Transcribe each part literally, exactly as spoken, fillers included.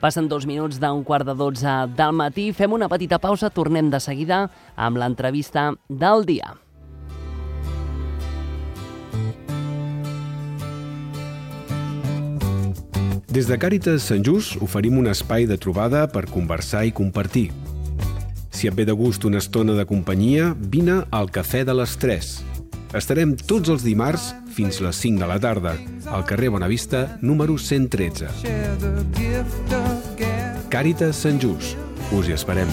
Passen dos minuts d'un quart de dotze del matí. Fem una petita pausa, tornem de seguida amb l'entrevista del dia. Des de Càritas Sant Just oferim un espai de trobada per conversar i compartir. Si et ve de gust una estona de companyia, vine al Cafè de les tres. Estarem tots els dimarts fins les cinc de la tarda, al carrer Bonavista, número cent tretze. Càritas Sant Just. Us hi esperem.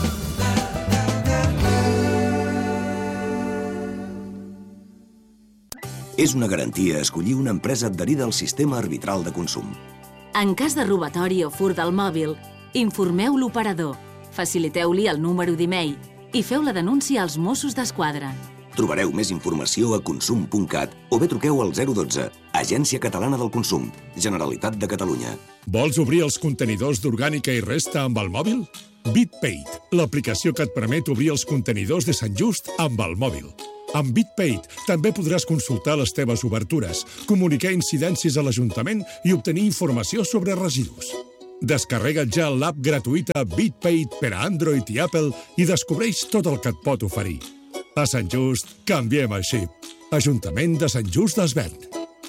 És una garantia escollir una empresa adherida al sistema arbitral de consum. En cas de robatori o furt del mòbil, informeu l'operador, faciliteu-li el número d'e-mail i feu la denúncia als Mossos d'Esquadra. Trobareu més informació a consum punt cat o bé truqueu al zero dotze, Agència Catalana del Consum, Generalitat de Catalunya. Vols obrir els contenidors d'orgànica i resta amb el mòbil? BitPaid, l'aplicació que et permet obrir els contenidors de Sant Just amb el mòbil. Amb BitPaid també podràs consultar les teves obertures, comunicar incidències a l'Ajuntament i obtenir informació sobre residus. Descarrega't ja l'app gratuïta BitPaid per a Android i Apple i descobreix tot el que et pot oferir. A Sant Just, canviem el xip. Ajuntament de Sant Just d'Esvern.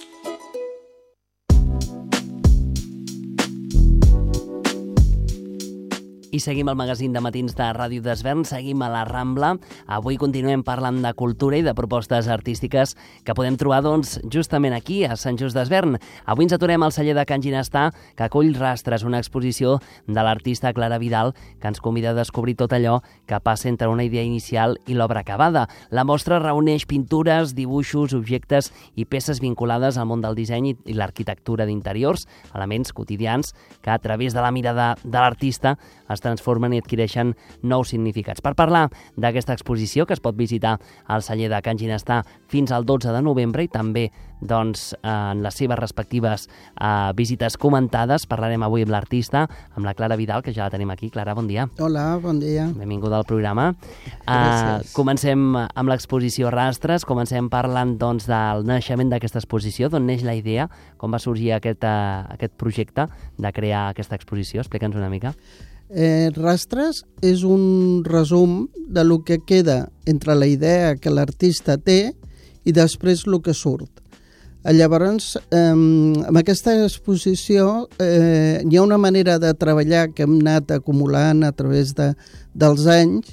I seguim el magazín de matins de Ràdio d'Esvern, seguim a la Rambla. Avui continuem parlant de cultura i de propostes artístiques que podem trobar doncs, justament aquí, a Sant Just d'Esvern. Avui ens aturem al celler de Can Ginestà, que acull Rastres, una exposició de l'artista Clara Vidal, que ens convida a descobrir tot allò que passa entre una idea inicial i l'obra acabada. La mostra reuneix pintures, dibuixos, objectes i peces vinculades al món del disseny i l'arquitectura d'interiors, elements quotidians que a través de la mirada de l'artista es transformen i adquireixen nous significats. Per parlar d'aquesta exposició, que es pot visitar al celler de Can Ginestà fins al dotze de novembre i també doncs, en les seves respectives uh, visites comentades, parlarem avui amb l'artista, amb la Clara Vidal, que ja la tenim aquí. Clara, bon dia. Hola, bon dia. Benvinguda al programa. Gràcies. Uh, comencem amb l'exposició Rastres, comencem parlant doncs, del naixement d'aquesta exposició, d'on neix la idea, com va sorgir aquest, uh, aquest projecte de crear aquesta exposició. Explica'ns una mica. Eh, Rastres és un resum de lo que queda entre la idea que l'artista té i després el que surt. Llavors, eh, amb aquesta exposició eh, hi ha una manera de treballar que hem anat acumulant a través de, dels anys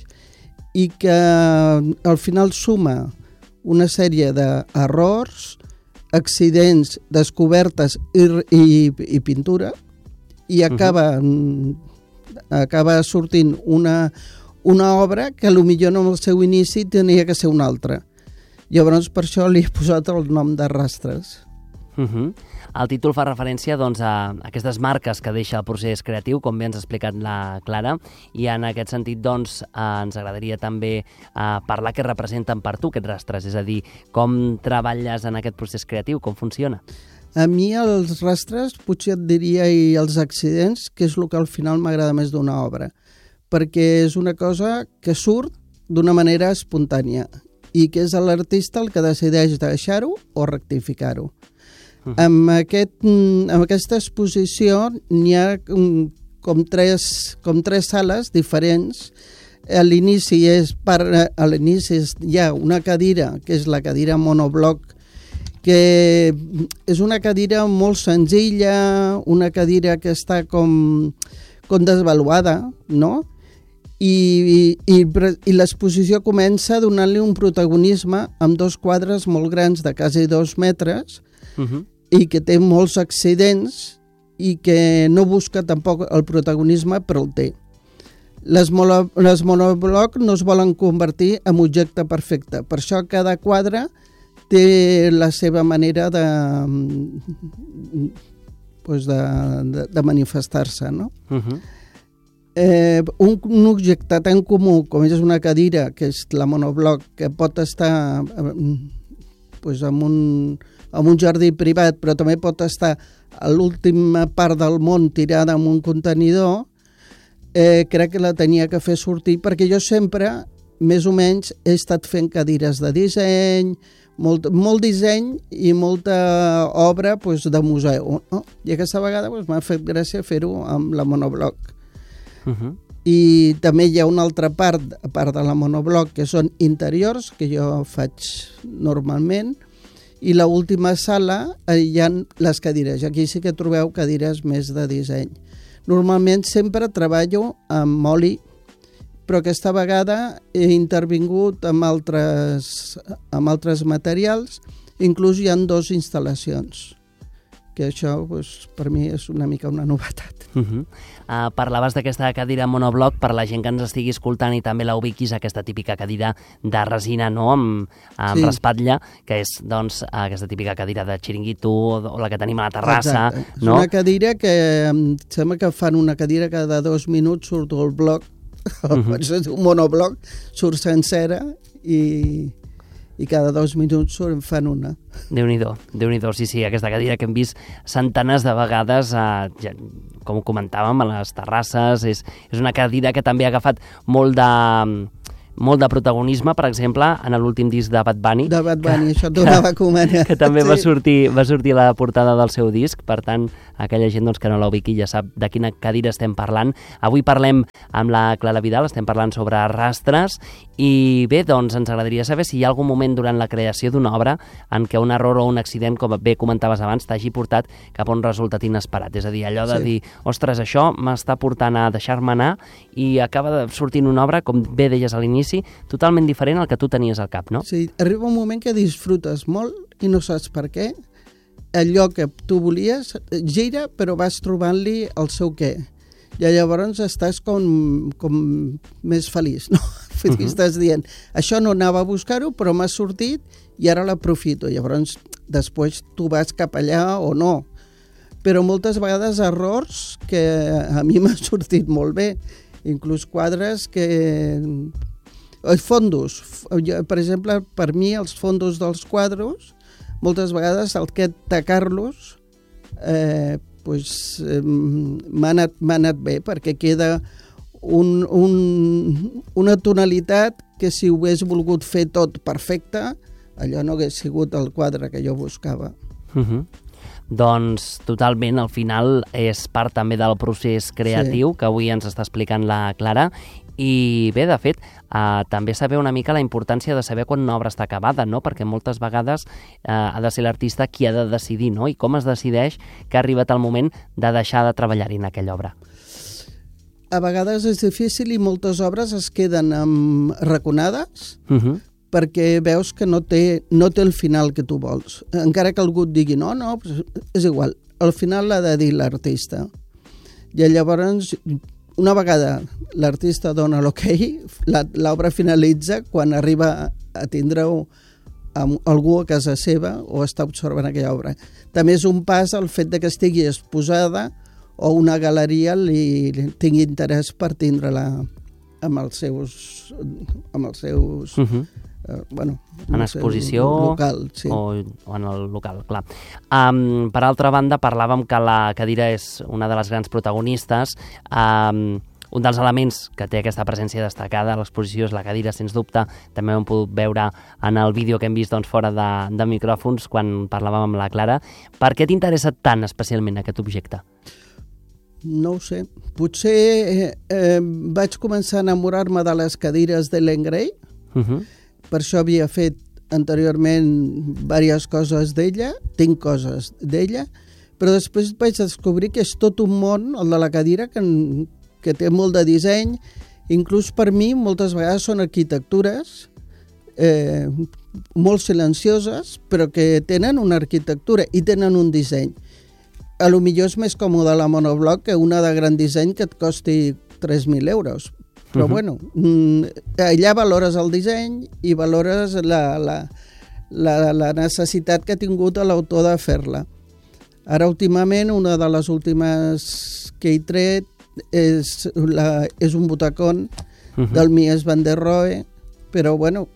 i que al final suma una sèrie d'errors, accidents, descobertes i, i, i pintura i acaba... Uh-huh. acaba sortint una, una obra que potser en el seu inici tenia que ser una altra. Llavors, per això li he posat el nom de Rastres. Uh-huh. El títol fa referència doncs, a aquestes marques que deixa el procés creatiu, com bé ens ha explicat la Clara, i en aquest sentit doncs, eh, ens agradaria també eh, parlar què representen per tu aquests rastres, és a dir, com treballes en aquest procés creatiu, com funciona? A mi els rastres, potser et diria, i els accidents, que és el que al final m'agrada més d'una obra, perquè és una cosa que surt d'una manera espontània i que és l'artista el que decideix deixar-ho o rectificar-ho. Uh-huh. Amb, aquest, amb aquesta exposició n'hi ha com tres, com tres sales diferents. A l'inici és per, a l'inici hi ha una cadira, que és la cadira monobloc, que és una cadira molt senzilla, una cadira que està com, com desvaluada, no? I, i, i l'exposició comença donant-li un protagonisme amb dos quadres molt grans de quasi dos metres uh-huh. i que té molts accidents i que no busca tampoc el protagonisme, però el té. Les, mono, les monobloc no es volen convertir en objecte perfecte, per això cada quadre té la seva manera de, pues de, de, de manifestar-se, no? Uh-huh. eh, un, un objecte tan comú com és una cadira, que és la monobloc, que pot estar eh, pues en, un, en un jardí privat, però també pot estar a l'última part del món tirada en un contenidor, eh, crec que la tenia que fer sortir, perquè jo sempre més o menys he estat fent cadires de disseny, molt, molt disseny i molta obra pues, de museu. No? I aquesta vegada pues, m'ha fet gràcia fer-ho amb la monobloc. Uh-huh. I també hi ha una altra part, a part de la monobloc, que són interiors, que jo faig normalment, i la última sala hi ha les cadires. Aquí sí que trobeu cadires més de disseny. Normalment sempre treballo amb oli, però aquesta vegada he intervingut amb altres, amb altres materials, inclús hi ha dues instal·lacions, que això pues, per mi és una mica una novetat. Uh-huh. Uh, parlaves d'aquesta cadira monobloc, per la gent que ens estigui escoltant i també la ubiquis, aquesta típica cadira de resina, no?, amb, amb sí. respatlla, que és doncs, aquesta típica cadira de xiringuito o la que tenim a la terrassa. Exacte. No? És una cadira que em sembla que fan una cadira cada dos minuts, surt el bloc, uh-huh. és un monobloc, surt sencera i... i cada dos minuts fan una. Déu-n'hi-do, Déu-n'hi-do, sí, sí, aquesta cadira que hem vist centenars de vegades, eh, ja, com comentàvem, a les terrasses, és, és una cadira que també ha agafat molt de, molt de protagonisme, per exemple, en l'últim disc de Bad Bunny. De Bad Bunny, que, això et donava a comentar. Que també sí. va, sortir, va sortir a la portada del seu disc, per tant, aquella gent doncs, que no la ubiqui ja sap de quina cadira estem parlant. Avui parlem amb la Clara Vidal, estem parlant sobre rastres, i bé, doncs ens agradaria saber si hi ha algun moment durant la creació d'una obra en què un error o un accident, com bé comentaves abans, t'hagi portat cap a un resultat inesperat. És a dir, allò de sí. dir, ostres, això m'està portant a deixar-me anar i acaba sortint una obra, com bé deies a l'inici, totalment diferent al que tu tenies al cap, no? Sí, arriba un moment que disfrutes molt i no saps per què. Allò que tu volies gira, però vas trobant-li el seu què. I llavors estàs com, com més feliç, no? Uh-huh. Estàs dient, això no anava a buscar-ho, però m'ha sortit i ara l'aprofito. Llavors, després tu vas cap allà o no. Però moltes vegades errors que a mi m'ha sortit molt bé. Inclús quadres que... Els fondos. Per exemple, per mi, els fondos dels quadros, moltes vegades el que tacar-los eh, pues, eh, m'ha anat, m'ha anat bé, perquè queda un, un, una tonalitat que si ho hagués volgut fer tot perfecte, allò no hagués sigut el quadre que jo buscava. Uh-huh. Doncs totalment, al final és part també del procés creatiu sí. que avui ens està explicant la Clara. I bé, de fet, eh, també saber una mica la importància de saber quan una obra està acabada, no? Perquè moltes vegades eh, ha de ser l'artista qui ha de decidir, no? I com es decideix que ha arribat el moment de deixar de treballar-hi en aquella obra? A vegades és difícil i moltes obres es queden amb raconades uh-huh. perquè veus que no té, no té el final que tu vols. Encara que algú et digui no, no, és igual. Al final l'ha de dir l'artista. I llavors... Una vegada l'artista dona l'ok, l'obra finalitza quan arriba a tindre-ho amb algú a casa seva o està observant aquella obra. També és un pas el fet de que estigui exposada o una galeria li tingui interès per tindre-la amb els seus... amb els seus uh-huh. eh, bueno, en exposició local, sí. o, o en el local, clar. Um, per altra banda, parlàvem que la cadira és una de les grans protagonistes. Um, un dels elements que té aquesta presència destacada a l'exposició és la cadira, sens dubte. També ho hem pogut veure en el vídeo que hem vist doncs, fora de, de micròfons quan parlàvem amb la Clara. Per què t'interessa tant especialment aquest objecte? No ho sé. Potser eh, eh, vaig començar a enamorar-me de les cadires de l'Engray. Uh-huh. Per això havia fet anteriorment diverses coses d'ella, tinc coses d'ella, però després vaig descobrir que és tot un món, el de la cadira, que, que té molt de disseny. Inclús per mi moltes vegades són arquitectures eh, molt silencioses, però que tenen una arquitectura i tenen un disseny. A lo millor és més còmode la monobloc que una de gran disseny que et costi tres mil euros. Però uh-huh. bueno, allà valores el disseny i valores la, la, la, la necessitat que ha tingut l'autor de fer-la. Ara, últimament, una de les últimes que he tret és, la, és un butacón uh-huh. del Mies van der Rohe, però bueno,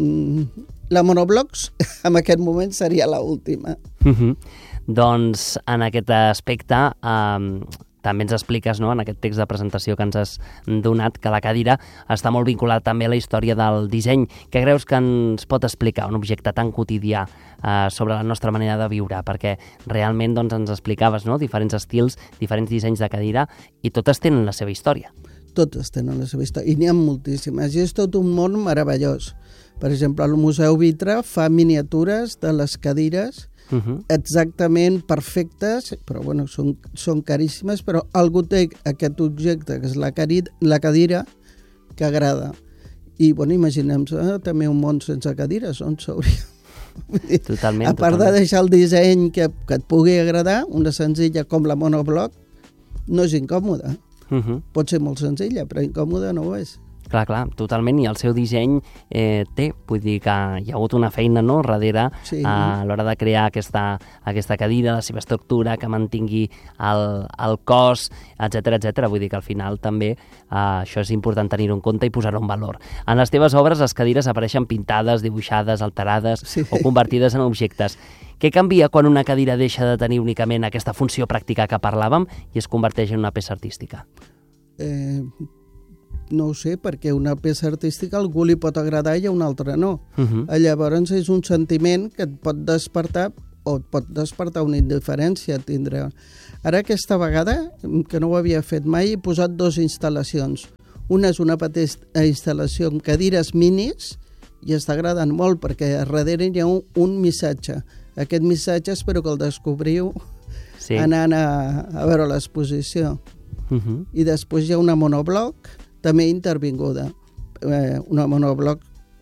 la monoblocs en aquest moment seria l'última. Uh-huh. Doncs en aquest aspecte... Um... també ens expliques, no?, en aquest text de presentació que ens has donat, que la cadira està molt vinculada també a la història del disseny. Què creus que ens pot explicar un objecte tan quotidià eh, sobre la nostra manera de viure? Perquè realment doncs, ens explicaves, no?, diferents estils, diferents dissenys de cadira, i totes tenen la seva història. Totes tenen la seva història, i n'hi ha moltíssimes, i és tot un món meravellós. Per exemple, el Museu Vitra fa miniatures de les cadires uh-huh. exactament perfectes, però bueno, són, són caríssimes, però algú té aquest objecte, que és la, cari, la cadira, que agrada. I bueno, imaginem-se eh, també un món sense cadires, on s'hauria... Totalment, a part totalment. de deixar el disseny que, que et pugui agradar, una senzilla com la monobloc no és incòmoda. Uh-huh. Pot ser molt senzilla, però incòmoda no ho és. Clar, clar, totalment, i el seu disseny eh, té, vull dir que hi ha hagut una feina, no?, darrere sí. a l'hora de crear aquesta, aquesta cadira, la seva estructura, que mantingui el, el cos, etcètera, etcètera. Vull dir que al final també eh, això és important tenir-ho en compte i posar-ho en valor. En les teves obres les cadires apareixen pintades, dibuixades, alterades sí. o convertides en objectes. Què canvia quan una cadira deixa de tenir únicament aquesta funció pràctica que parlàvem i es converteix en una peça artística? Eh... No ho sé, perquè una peça artística a algú li pot agradar i a un altre no. Uh-huh. Llavors és un sentiment que et pot despertar o et pot despertar una indiferència tindre. Ara aquesta vegada, que no ho havia fet mai, he posat dues instal·lacions. Una és una petita instal·lació amb cadires minis i està agradant molt perquè a darrere hi ha un, un missatge. Aquest missatge espero que el descobriu sí. anant a, a veure l'exposició. Uh-huh. I després hi ha una monobloc també intervinguda, eh, una monobloc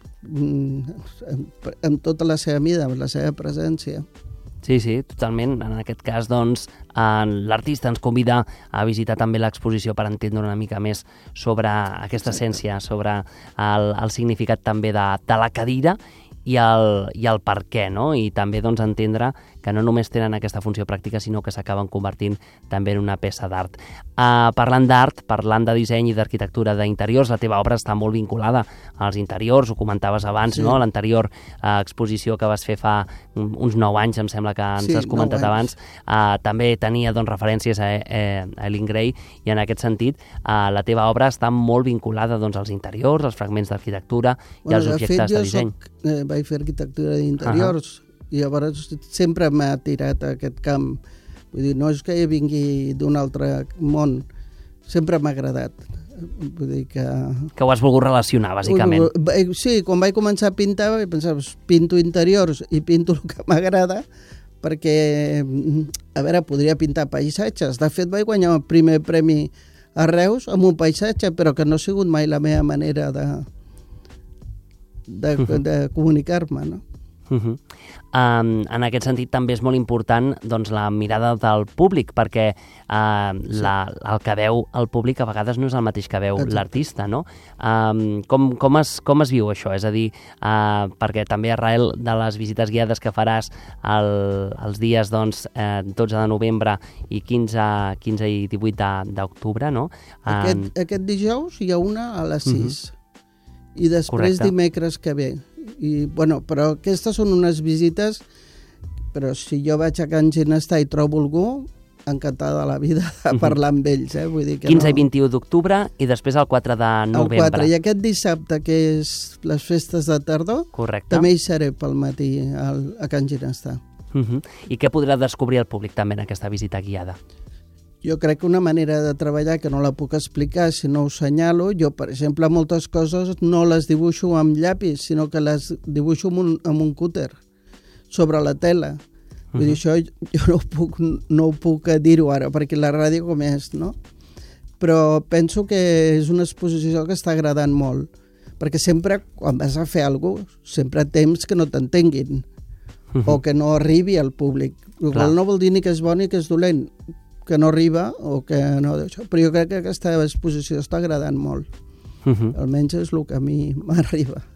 mm, amb tota la seva mida, amb la seva presència. Sí, sí, totalment. En aquest cas, doncs, l'artista ens convida a visitar també l'exposició per entendre una mica més sobre aquesta essència, sobre el, el significat també de, de la cadira i el, i el per què, no? I també doncs, entendre que no només tenen aquesta funció pràctica, sinó que s'acaben convertint també en una peça d'art. Uh, parlant d'art, parlant de disseny i d'arquitectura d'interiors, la teva obra està molt vinculada als interiors, ho comentaves abans, sí. no? L'anterior uh, exposició que vas fer fa un, uns nou anys, em sembla que ens sí, has comentat abans, uh, també tenia doncs, referències a, a, a Eileen Gray, i en aquest sentit uh, la teva obra està molt vinculada doncs, als interiors, als fragments d'arquitectura i bueno, als objectes de, fet, de disseny. Soc, eh, vaig fer arquitectura d'interiors, uh-huh. i llavors sempre m'ha tirat a aquest camp. Vull dir, no és que vingui d'un altre món, sempre m'ha agradat. Vull dir que... Que ho has volgut relacionar, bàsicament. Sí, quan vaig començar a pintar, vaig pensar, pinto interiors i pinto el que m'agrada, perquè, a veure, podria pintar paisatges. De fet, vaig guanyar el primer premi a Reus amb un paisatge, però que no ha sigut mai la meva manera de, de, de comunicar-me, no? Uh-huh. Um, en aquest sentit també és molt important doncs, la mirada del públic, perquè uh, sí. la, el que veu el públic a vegades no és el mateix que veu Exacte. L'artista, no? Um, com, com, es, com es viu això? És a dir, uh, perquè també arrel de les visites guiades que faràs el, els dies doncs, eh, dotze de novembre i quinze, quinze i divuit d'octubre, no? Um, aquest, aquest dijous hi ha una a les sis uh-huh. i després Correcte. Dimecres que ve. I, bueno, però aquestes són unes visites, però si jo vaig a Can Ginestar i trobo algú, encantada de la vida de parlar amb ells. Eh? Vull dir que quinze no... i vint-i-u d'octubre i després el quatre de novembre. El quatre, i aquest dissabte, que és les festes de tardor, Correcte. També hi seré pel matí al, a Can Ginestar. Uh-huh. I què podrà descobrir el públic també en aquesta visita guiada? Jo crec que una manera de treballar que no la puc explicar si no ho senyalo, jo, per exemple, moltes coses no les dibuixo amb llapis, sinó que les dibuixo amb un, amb un cúter sobre la tela. Vull dir, això jo no ho puc, no ho puc dir-ho ara, perquè la ràdio com és, no? Però penso que és una exposició que està agradant molt, perquè sempre, quan vas a fer alguna cosa, sempre temps que no t'entenguin, uh-huh. o que no arribi al públic. Igual no vol dir ni que és bon ni que és dolent, que no arriba o que no... Però jo crec que aquesta exposició està agradant molt. Uh-huh. Almenys és el que a mi m'arriba.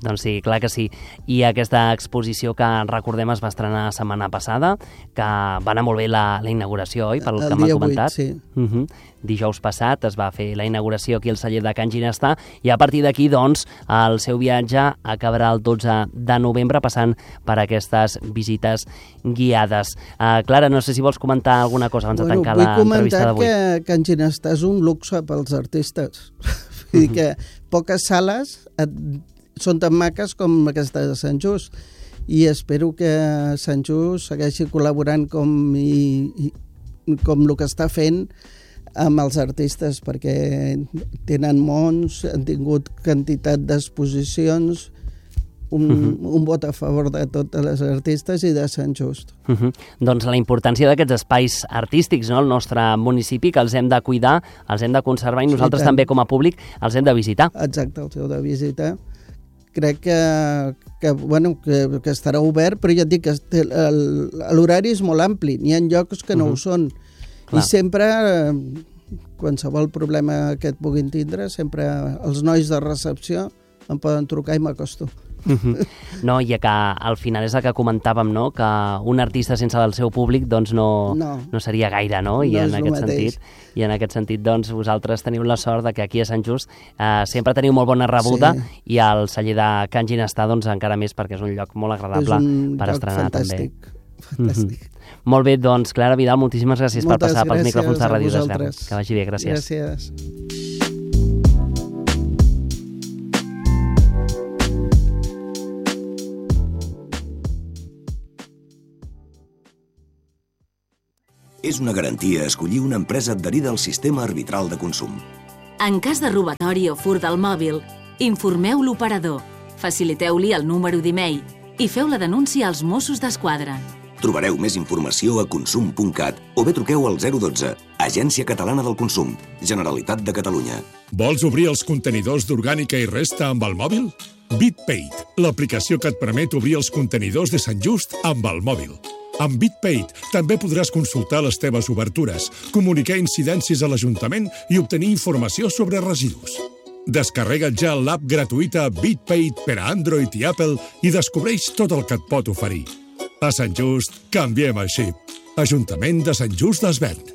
Doncs sí, clar que sí. I aquesta exposició que recordem es va estrenar la setmana passada, que va anar molt bé la, la inauguració, oi? Pel que m'ha comentat. Sí. Uh -huh. Dijous passat es va fer la inauguració aquí al celler de Can Ginestà i a partir d'aquí, doncs, el seu viatge acabarà el dotze de novembre passant per aquestes visites guiades. Uh, Clara, no sé si vols comentar alguna cosa abans bueno, de tancar l'entrevista d'avui. Vull comentar que Can Ginestà és un luxe pels artistes. Vull dir que poques sales et són tan maques com aquesta de Sant Just i espero que Sant Just segueixi col·laborant com, i, i, com el que està fent amb els artistes, perquè tenen mons, han tingut quantitat d'exposicions, un, uh-huh. un vot a favor de totes les artistes i de Sant Just. Uh-huh. Doncs la importància d'aquests espais artístics, no?, al nostre municipi, que els hem de cuidar, els hem de conservar i nosaltres sí, també com a públic els hem de visitar. Exacte, els heu de visitar. Crec que, que, bueno, que, que estarà obert, però ja et dic que l'horari és molt ampli. N'hi ha llocs que no uh-huh. ho són. Clar. I sempre, qualsevol problema que et puguin tindre, sempre els nois de recepció em poden trucar i m'acosto. Uh-huh. No, i que al final és el que comentàvem, no?, que un artista sense el seu públic doncs no, no. no seria gaire, no? I no en aquest sentit, i en aquest sentit doncs vosaltres teniu la sort de que aquí a Sant Just eh, sempre teniu molt bona rebuda sí. i al celler de Can Ginestà doncs encara més perquè és un lloc molt agradable per estrenar fantàstic. també. Fantàstic. Uh-huh. Molt bé, doncs Clara Vidal, moltíssimes gràcies Moltes per passar pels gràcies micròfons de Ràdio a d'Esvern. Que vagi bé, gràcies. Gràcies. És una garantia escollir una empresa adherida al sistema arbitral de consum. En cas de robatori o furt del mòbil, informeu l'operador, faciliteu-li el número d'e-mail i feu la denúncia als Mossos d'Esquadra. Trobareu més informació a consum punt cat o bé truqueu al zero dotze, Agència Catalana del Consum, Generalitat de Catalunya. Vols obrir els contenidors d'orgànica i resta amb el mòbil? BitPaid, l'aplicació que et permet obrir els contenidors de Sant Just amb el mòbil. Amb BitPaid també podràs consultar les teves obertures, comunicar incidències a l'Ajuntament i obtenir informació sobre residus. Descarrega't ja l'app gratuïta BitPaid per a Android i Apple i descobreix tot el que et pot oferir. A Sant Just, canviem el xip. Ajuntament de Sant Just d'Esvern.